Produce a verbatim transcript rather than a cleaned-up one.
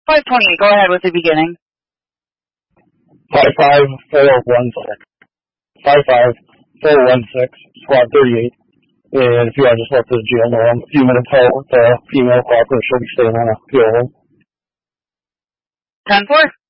five twenty-eight, go ahead with the beginning. five five four one six. five five four one six, squad thirty-eight. And if you want to just let the jail know, I'm a few minutes out with the female cooperative, she'll be staying on a P O. ten four.